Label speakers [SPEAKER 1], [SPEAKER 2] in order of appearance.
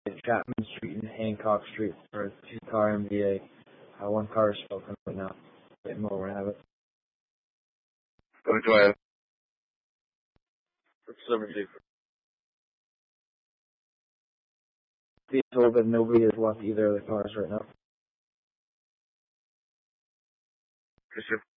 [SPEAKER 1] Chapman Street and Hancock Street for a 2-car MVA. One car is spoken right now. Get more when I have it.
[SPEAKER 2] What do I have?
[SPEAKER 1] For Silver Be told that nobody has left either of the cars right now.
[SPEAKER 2] Yes, sir.